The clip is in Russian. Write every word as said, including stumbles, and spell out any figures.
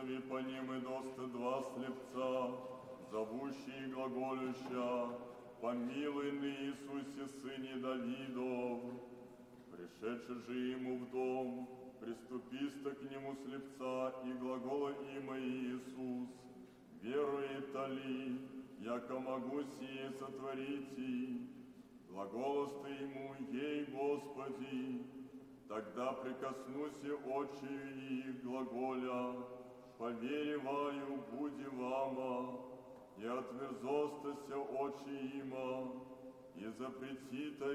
вызови по ним и досты два слепца, зовущие и глаголюща, помилуй на Иисусе, сыне Давидов. Пришедший же ему в дом, приступисто к нему слепца, и глагола има Иисус, верует ли, яко могу сие сотворить, глаголоста ему, ей, Господи, тогда прикоснуся очию их глаголя, повериваю, буди вама, и отверзостася очи има, и запретита